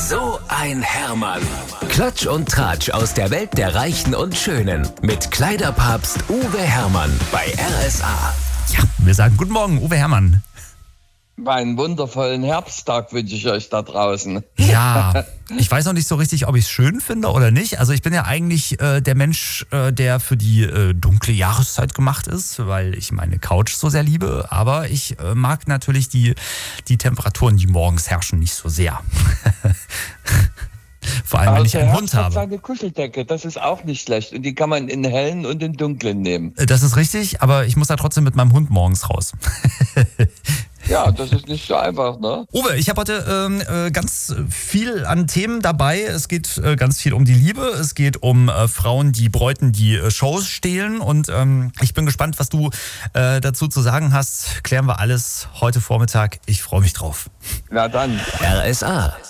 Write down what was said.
So ein Hermann. Klatsch und Tratsch aus der Welt der Reichen und Schönen. Mit Kleiderpapst Uwe Hermann bei RSA. Ja, wir sagen guten Morgen, Uwe Hermann. Einen wundervollen Herbsttag wünsche ich euch da draußen. Ja, ich weiß noch nicht so richtig, ob ich es schön finde oder nicht. Also ich bin ja eigentlich der Mensch, der für die dunkle Jahreszeit gemacht ist, weil ich meine Couch so sehr liebe. Aber ich mag natürlich die Temperaturen, die morgens herrschen, nicht so sehr. Vor allem, wenn ich einen Hund habe. Hat seine Kuscheldecke, das ist auch nicht schlecht. Und die kann man in hellen und in dunklen nehmen. Das ist richtig, aber ich muss da trotzdem mit meinem Hund morgens raus. Ja, das ist nicht so einfach, ne? Uwe, ich habe heute ganz viel an Themen dabei. Es geht ganz viel um die Liebe. Es geht um Frauen, die Bräuten, die Shows stehlen. Und ich bin gespannt, was du dazu zu sagen hast. Klären wir alles heute Vormittag. Ich freue mich drauf. Na dann. RSA.